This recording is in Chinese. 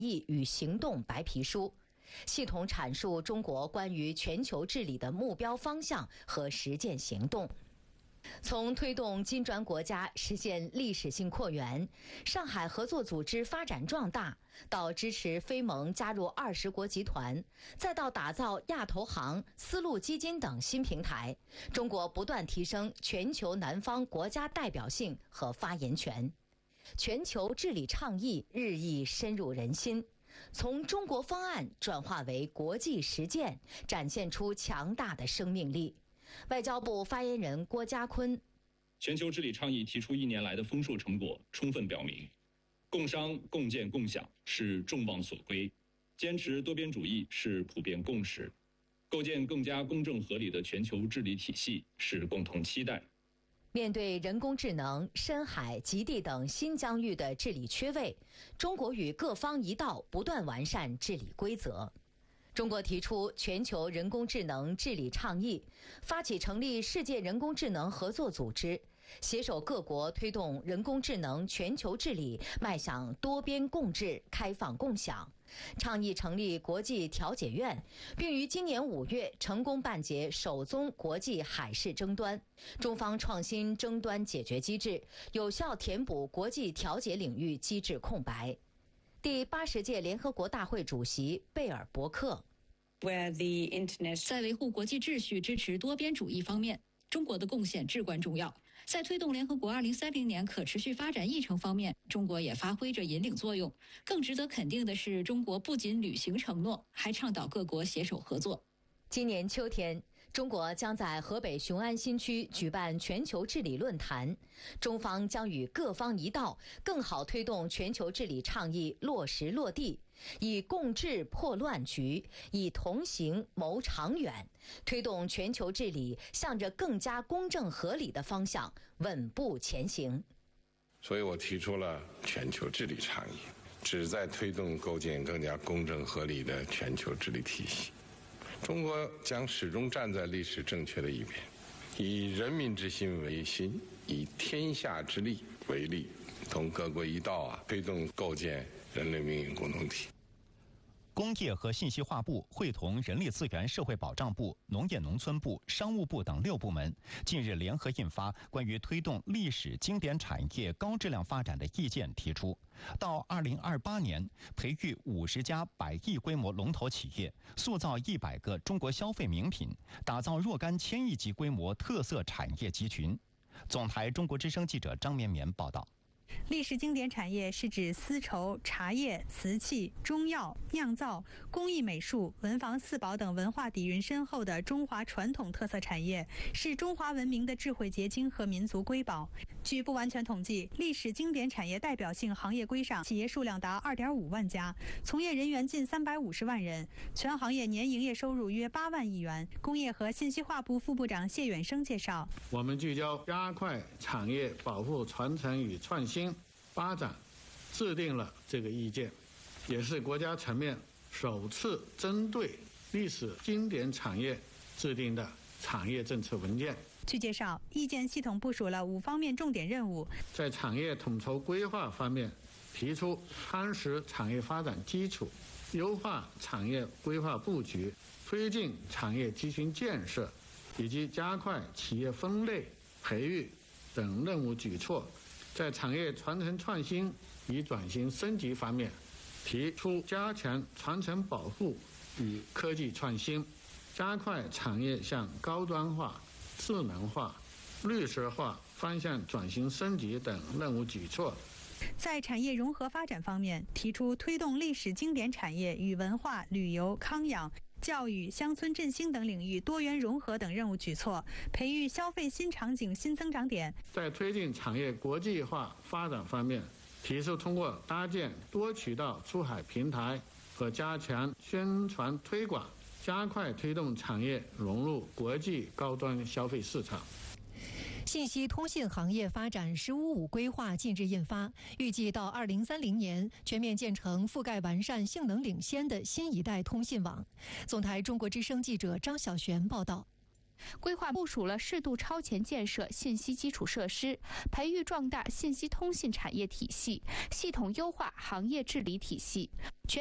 意与行动白皮书，系统阐述中国关于全球治理的目标方向和实践行动。从推动金砖国家实现历史性扩员、上海合作组织发展壮大，到支持非盟加入20国集团，再到打造亚投行、丝路基金等新平台，中国不断提升全球南方国家代表性和发言权。全球治理倡议日益深入人心，从中国方案转化为国际实践，展现出强大的生命力。外交部发言人郭家坤： 全球治理倡议提出1年来的丰硕成果，充分表明，共商、共建、共享是众望所归，坚持多边主义是普遍共识，构建更加公正合理的全球治理体系是共同期待。 面对人工智能、深海、极地等新疆域的治理缺位，中国与各方一道不断完善治理规则。中国提出全球人工智能治理倡议，发起成立世界人工智能合作组织，携手各国推动人工智能全球治理迈向多边共治、开放共享。倡议成立国际调解院，并于今年5月成功办结首宗国际海事争端。中方创新争端解决机制，有效填补国际调解领域机制空白。第80届联合国大会主席贝尔伯克： 在维护国际秩序、支持多边主义方面，中国的贡献至关重要。在推动联合国2030年可持续发展议程方面，中国也发挥着引领作用。更值得肯定的是，中国不仅履行承诺，还倡导各国携手合作。 今年秋天，中国将在河北雄安新区举办全球治理论坛，中方将与各方一道，更好推动全球治理倡议落实落地，以共治破乱局，以同行谋长远，推动全球治理向着更加公正合理的方向稳步前行。 所以我提出了全球治理倡议，旨在推动构建更加公正合理的全球治理体系。中国将始终站在历史正确的一边，以人民之心为心，以天下之力为力，同各国一道推动构建人类命运共同体。 工业和信息化部会同人力资源社会保障部、农业农村部、商务部等6部门，近日联合印发关于推动历史经典产业高质量发展的意见，提出到2028年培育50家100亿规模龙头企业，塑造100个中国消费名品，打造若干1000亿级规模特色产业集群。总台中国之声记者张绵绵报道。 历史经典产业是指丝绸、茶叶、瓷器、中药、酿造、工艺美术、文房四宝等文化底蕴深厚的中华传统特色产业，是中华文明的智慧结晶和民族瑰宝。据不完全统计，历史经典产业代表性行业规上企业数量达2.5万家，从业人员近350万人，全行业年营业收入约8万亿元。工业和信息化部副部长谢远生介绍， 我们聚焦加快产业保护传承与创新发展，制定了这个意见，也是国家层面首次针对历史经典产业制定的产业政策文件。 据介绍，意见系统部署了5方面重点任务。 在产业统筹规划方面，提出夯实产业发展基础，优化产业规划布局，推进产业集群建设，以及加快企业分类、培育等任务举措。在产业传承创新与转型升级方面，提出加强传承保护与科技创新，加快产业向高端化、智能化、绿色化方向转型升级等任务举措。 在产业融合发展方面，提出推动历史经典产业与文化、旅游、康养、教育、乡村振兴等领域多元融合等任务举措，培育消费新场景新增长点。 在推进产业国际化发展方面，提出通过搭建多渠道出海平台和加强宣传推广，加快推动产业融入国际高端消费市场。 信息通信行业发展“十五五”规划近日印发，预计到2030年全面建成覆盖完善、性能领先的新一代通信网。总台中国之声记者张小璇报道。 规划部署了适度超前建设信息基础设施，培育壮大信息通信产业体系，系统优化行业治理体系。